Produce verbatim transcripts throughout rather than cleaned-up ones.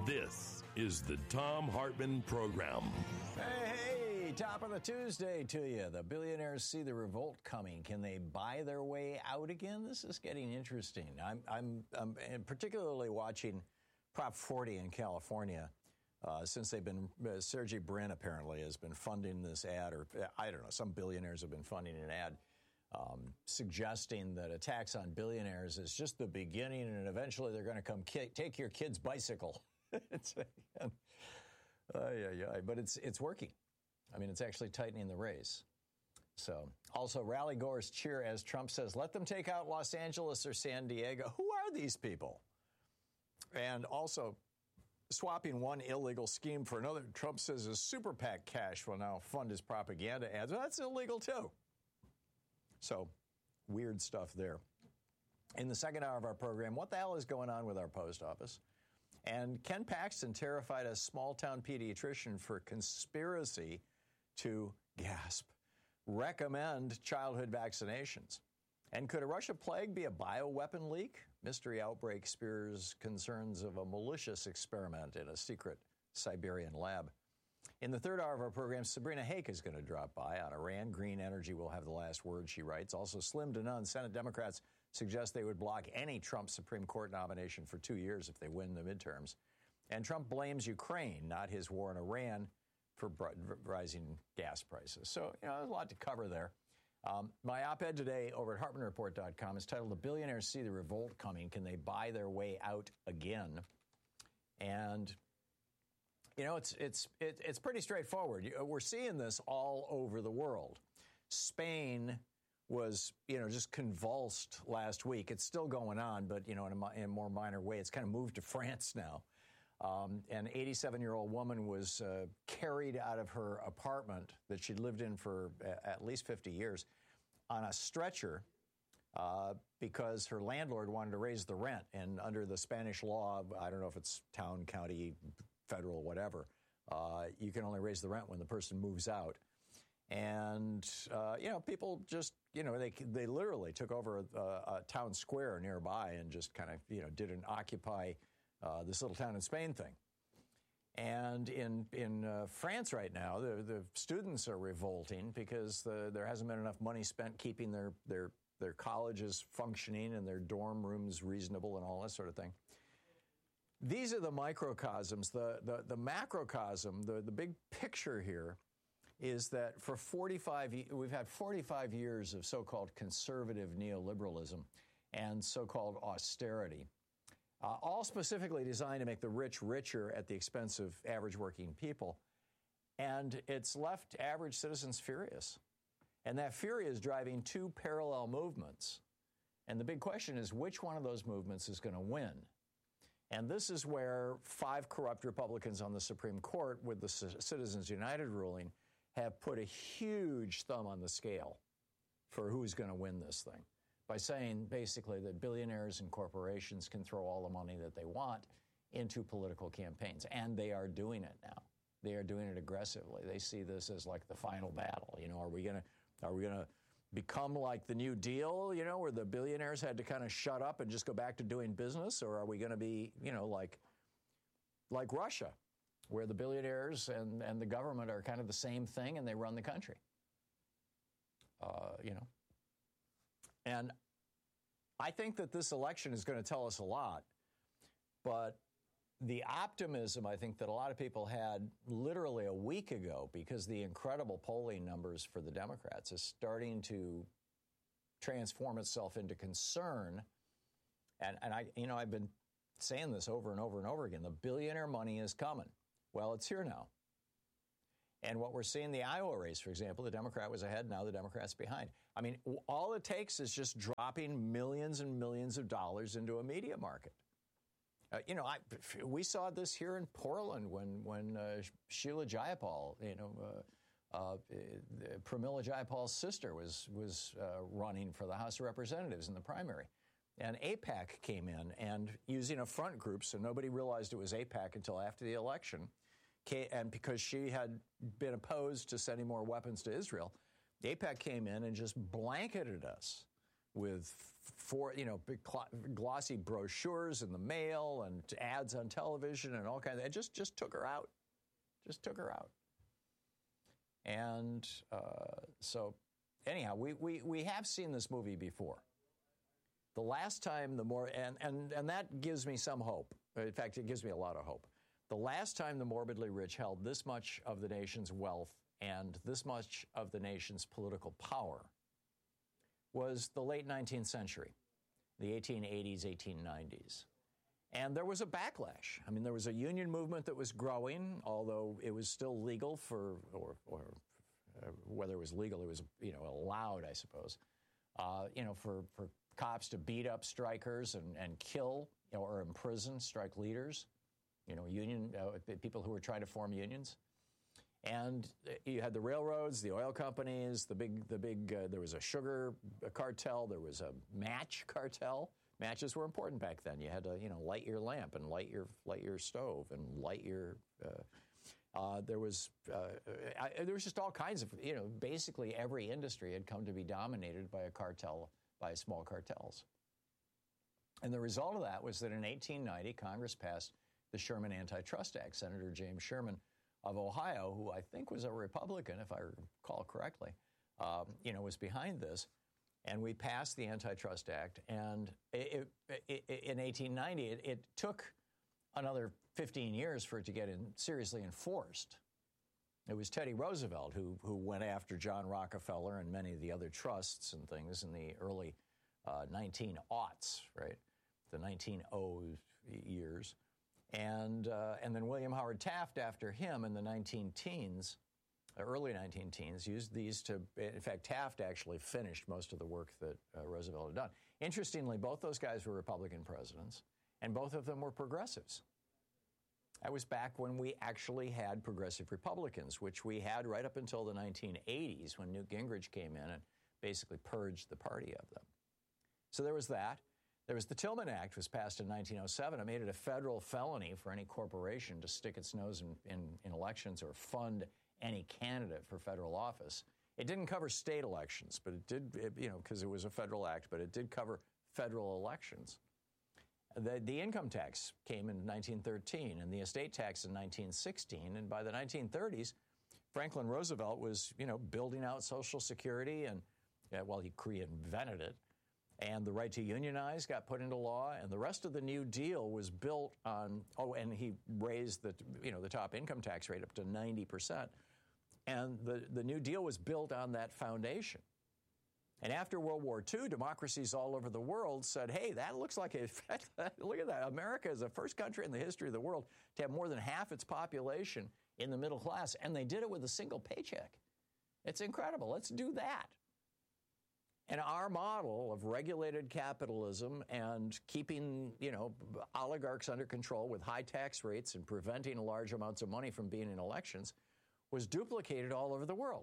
This is the Thom Hartmann Program. Hey, hey, top of the Tuesday to you. The billionaires see the revolt coming. Can they buy their way out again? This is getting interesting. I'm, I'm, I'm particularly watching Prop forty in California. Uh, since they've been, uh, Sergey Brin apparently has been funding this ad, or I don't know, some billionaires have been funding an ad um, suggesting that a tax on billionaires is just the beginning and eventually they're going to come ki- take your kid's bicycle. it's, uh, yeah, yeah, but it's it's working. I mean, it's actually tightening the race. So, also, rally goers cheer as Trump says, let them take out Los Angeles or San Diego. Who are these people? And also, swapping one illegal scheme for another, Trump says his super PAC cash will now fund his propaganda ads. Well, that's illegal, too. So, weird stuff there. In the second hour of our program, what the hell is going on with our post office? And Ken Paxton terrified a small-town pediatrician for conspiracy to, gasp, recommend childhood vaccinations. And could a Russia plague be a bioweapon leak? Mystery outbreak spears concerns of a malicious experiment in a secret Siberian lab. In the third hour of our program, Sabrina Hake is going to drop by on Iran. Green energy will have the last word, she writes. Also, slim to none, Senate Democrats suggest they would block any Trump Supreme Court nomination for two years if they win the midterms. And Trump blames Ukraine, not his war in Iran, for rising gas prices. So, you know, there's a lot to cover there. Um, my op-ed today over at Hartmann Report dot com is titled, The Billionaires See the Revolt Coming. Can they buy their way out again? And, you know, it's it's it, it's pretty straightforward. We're seeing this all over the world. Spain was, you know, just convulsed last week. It's still going on, but, you know, in a, in a more minor way. It's kind of moved to France now. Um, an eighty-seven-year-old woman was uh, carried out of her apartment that she'd lived in for at least fifty years on a stretcher uh, because her landlord wanted to raise the rent. And under the Spanish law, I don't know if it's town, county, federal, whatever, uh, you can only raise the rent when the person moves out. And, uh, you know, people just, you know, they they literally took over a, a town square nearby and just kind of, you know, did an Occupy Uh, this little town in Spain thing. And in in uh, France right now, the, the students are revolting because the, there hasn't been enough money spent keeping their, their, their colleges functioning and their dorm rooms reasonable and all that sort of thing. These are the microcosms. The, the, the macrocosm, the, the big picture here is that for forty-five, we've had forty-five years of so-called conservative neoliberalism and so-called austerity. Uh, all specifically designed to make the rich richer at the expense of average working people. And it's left average citizens furious. And that fury is driving two parallel movements. And the big question is, which one of those movements is going to win? And this is where five corrupt Republicans on the Supreme Court, with the Citizens United ruling, have put a huge thumb on the scale for who's going to win this thing, by saying basically that billionaires and corporations can throw all the money that they want into political campaigns. And they are doing it now. They are doing it aggressively. They see this as like the final battle. You know, are we going to are we going to become like the New Deal, you know, where the billionaires had to kind of shut up and just go back to doing business? Or are we going to be, you know, like like Russia, where the billionaires and, and the government are kind of the same thing and they run the country? Uh, you know. And I think that this election is going to tell us a lot, but the optimism I think that a lot of people had literally a week ago, because the incredible polling numbers for the Democrats is starting to transform itself into concern. And, and I, you know, I've been saying this over and over and over again. The billionaire money is coming. Well, it's here now. And what we're seeing, the Iowa race, for example, the Democrat was ahead, now the Democrat's behind. I mean, all it takes is just dropping millions and millions of dollars into a media market. Uh, you know, I, we saw this here in Portland when when uh, Sheila Jayapal, you know, uh, uh, Pramila Jayapal's sister was was uh, running for the House of Representatives in the primary. And AIPAC came in and using a front group, so nobody realized it was AIPAC until after the election. And because she had been opposed to sending more weapons to Israel, AIPAC came in and just blanketed us with four, you know, big glossy brochures in the mail and ads on television and all kinds of, it just, just took her out. Just took her out. And uh, so anyhow, we, we, we have seen this movie before. The last time the more, and, and, and that gives me some hope. In fact, it gives me a lot of hope. The last time the morbidly rich held this much of the nation's wealth and this much of the nation's political power was the late nineteenth century, the eighteen eighties, eighteen nineties. And there was a backlash. I mean, there was a union movement that was growing, although it was still legal for, or, or uh, whether it was legal, it was, you know, allowed, I suppose, uh, you know, for, for cops to beat up strikers and, and kill, you know, or imprison strike leaders, you know, union, uh, people who were trying to form unions. And you had the railroads, the oil companies, the big, the big. Uh, there was a sugar cartel. There was a match cartel. Matches were important back then. You had to, you know, light your lamp and light your light your stove and light your. Uh, uh, there was uh, I, there was just all kinds of, you know, basically every industry had come to be dominated by a cartel, by small cartels. And the result of that was that in eighteen ninety, Congress passed the Sherman Antitrust Act. Senator James Sherman of Ohio, who I think was a Republican, if I recall correctly, um, you know, was behind this. And we passed the Antitrust Act. And it, it, it, in eighteen ninety, it, it took another fifteen years for it to get in, seriously enforced. It was Teddy Roosevelt who, who went after John Rockefeller and many of the other trusts and things in the early uh, nineteen aughts, right, the nineteen oh years. And uh, and then William Howard Taft after him in the nineteen teens, early nineteen teens, used these to, in fact, Taft actually finished most of the work that uh, Roosevelt had done. Interestingly, both those guys were Republican presidents, and both of them were progressives. That was back when we actually had progressive Republicans, which we had right up until the nineteen eighties when Newt Gingrich came in and basically purged the party of them. So there was that. There was the Tillman Act, was passed in nineteen oh seven. It made it a federal felony for any corporation to stick its nose in, in, in elections or fund any candidate for federal office. It didn't cover state elections, but it did, it, you know, because it was a federal act, but it did cover federal elections. The, the income tax came in nineteen thirteen and the estate tax in nineteen sixteen. And by the nineteen thirties, Franklin Roosevelt was, you know, building out Social Security and, yeah, well, he reinvented it. And the right to unionize got put into law, and the rest of the New Deal was built on, oh, and he raised the, you know, the top income tax rate up to ninety percent. And the, the New Deal was built on that foundation. And after World War Two, democracies all over the world said, hey, that looks like a, look at that. America is the first country in the history of the world to have more than half its population in the middle class. And they did it with a single paycheck. It's incredible. Let's do that. And our model of regulated capitalism and keeping, you know, oligarchs under control with high tax rates and preventing large amounts of money from being in elections was duplicated all over the world.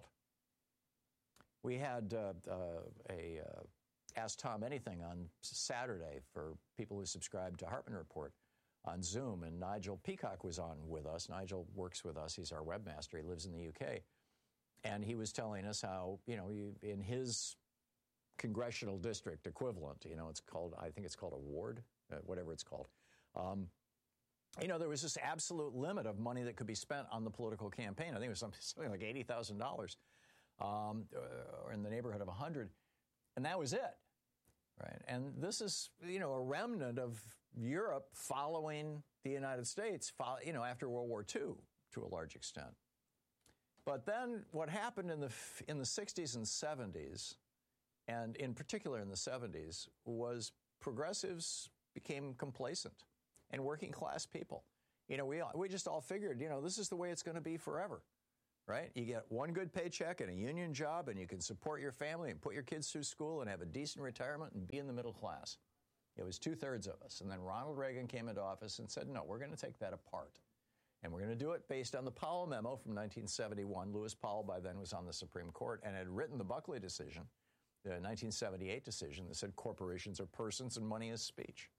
We had uh, uh, a uh, Ask Tom Anything on Saturday for people who subscribe to Hartman Report on Zoom, and Nigel Peacock was on with us. Nigel works with us. He's our webmaster. He lives in the U K. And he was telling us how, you know, in his congressional district equivalent, you know, it's called, I think it's called a ward, uh, whatever it's called. Um, you know, there was this absolute limit of money that could be spent on the political campaign. I think it was something, something like eighty thousand dollars, um, or in the neighborhood of one hundred, and that was it, right? And this is, you know, a remnant of Europe following the United States, follow, you know, after World War Two to a large extent. But then what happened in the in the sixties and seventies, and in particular in the seventies, was progressives became complacent and working class people. You know, we we just all figured, you know, this is the way it's going to be forever, right? You get one good paycheck and a union job, and you can support your family and put your kids through school and have a decent retirement and be in the middle class. It was two-thirds of us. And then Ronald Reagan came into office and said, no, we're going to take that apart. And we're going to do it based on the Powell Memo from nineteen seventy-one. Lewis Powell by then was on the Supreme Court and had written the Buckley decision, the nineteen seventy-eight decision that said corporations are persons and money is speech.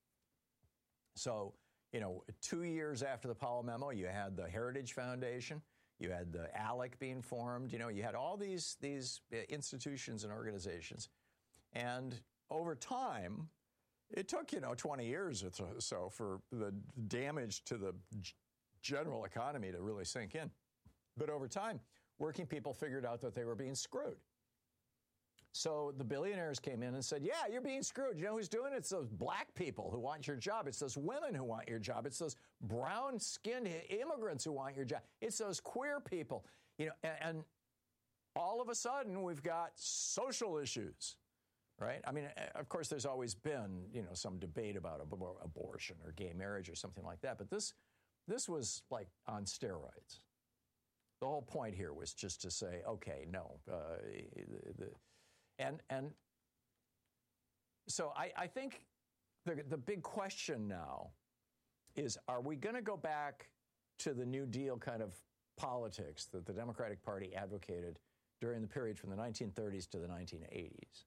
So, you know, two years after the Powell Memo, you had the Heritage Foundation, you had the ALEC being formed, you know, you had all these, these institutions and organizations. And over time, it took, you know, twenty years or so for the damage to the g- general economy to really sink in. But over time, working people figured out that they were being screwed. So the billionaires came in and said, yeah, you're being screwed. You know who's doing it? It's those black people who want your job. It's those women who want your job. It's those brown-skinned immigrants who want your job. It's those queer people. You know, and, and all of a sudden, we've got social issues, right? I mean, of course, there's always been, you know, some debate about ab- abortion or gay marriage or something like that. But this, this was like on steroids. The whole point here was just to say, okay, no, uh, the, the And and so I, I think the the big question now is, are we going to go back to the New Deal kind of politics that the Democratic Party advocated during the period from the nineteen thirties to the nineteen eighties?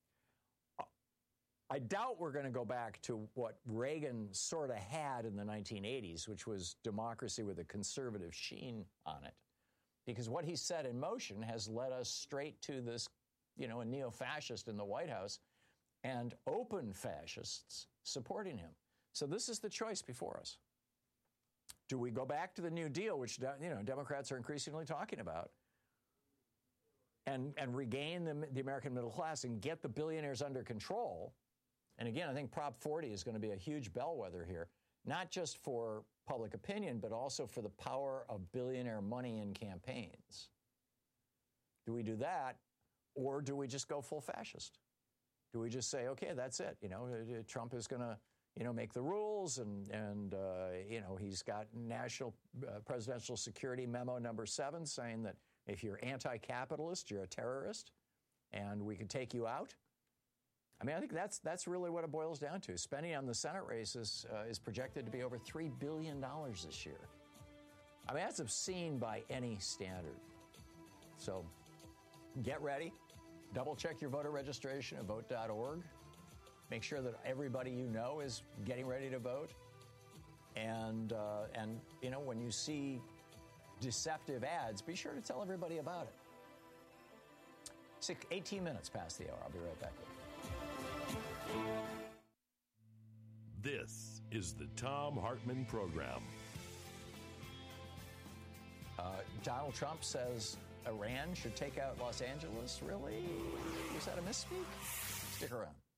I doubt we're going to go back to what Reagan sort of had in the nineteen eighties, which was democracy with a conservative sheen on it. Because what he set in motion has led us straight to this, you know, a neo-fascist in the White House and open fascists supporting him. So this is the choice before us. Do we go back to the New Deal, which, you know, Democrats are increasingly talking about, and, and regain the, the American middle class and get the billionaires under control? And again, I think Prop forty is going to be a huge bellwether here, not just for public opinion, but also for the power of billionaire money in campaigns. Do we do that? Or do we just go full fascist? Do we just say, okay, that's it? You know, Trump is going to, you know, make the rules, and, and uh, you know, he's got national uh, presidential security memo number seven saying that if you're anti-capitalist, you're a terrorist, and we could take you out. I mean, I think that's that's really what it boils down to. Spending on the Senate races uh, is projected to be over three billion dollars this year. I mean, that's obscene by any standard. So get ready. Double check your voter registration at vote dot org. Make sure that everybody you know is getting ready to vote. And, uh, and you know, when you see deceptive ads, be sure to tell everybody about it. Six, eighteen minutes past the hour. I'll be right back with you. This is the Thom Hartmann Program. Uh, Donald Trump says Iran should take out Los Angeles. Really? Was that a misspeak? Stick around.